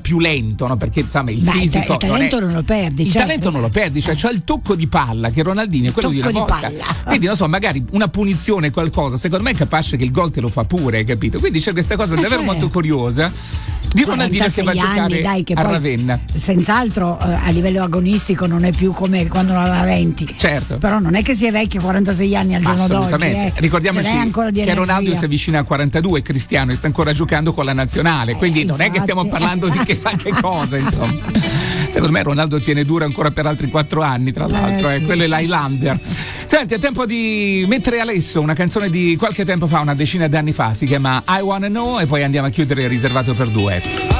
più lento, no? Perché insomma il fisico il talento non lo perdi, il talento non lo perdi, cioè c'ha il tocco di palla che Ronaldinho è quello di una volta, quindi non so, magari una punizione, qualcosa, secondo me è capace che il gol te lo fa pure, capito? Quindi c'è questa cosa davvero molto curiosa di Ronaldinho che va a giocare a Ravenna. Senz'altro a livello agonistico non è più come quando non aveva 20, certo, però non è che si è vecchio 46 anni al giorno d'oggi, ricordiamoci che Ronaldo si avvicina a 42, Cristiano sta ancora giocando con la nazionale, quindi non è che stiamo parlando di chissà che cosa, insomma. Secondo me Ronaldo tiene duro ancora per altri 4 anni, tra l'altro, sì. Quello è l'Highlander. Senti, è tempo di mettere Alesso, una canzone di qualche tempo fa, una decina d'anni fa, si chiama I Wanna Know, e poi andiamo a chiudere Riservato per due.